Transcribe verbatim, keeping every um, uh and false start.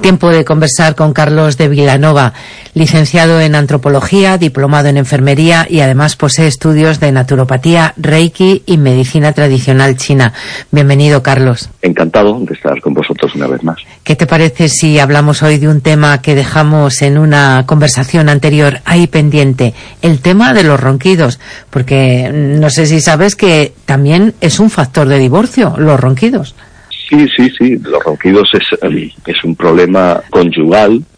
Tiempo de conversar con Carlos de Vilanova, licenciado en Antropología, diplomado en Enfermería y además posee estudios de Naturopatía, Reiki y Medicina Tradicional China. Bienvenido, Carlos. Encantado de estar con vosotros una vez más. ¿Qué te parece si hablamos hoy de un tema que dejamos en una conversación anterior ahí pendiente? El tema de los ronquidos, porque no sé si sabes que también es un factor de divorcio, los ronquidos. Sí, sí, sí. Los ronquidos es, es un problema conyugal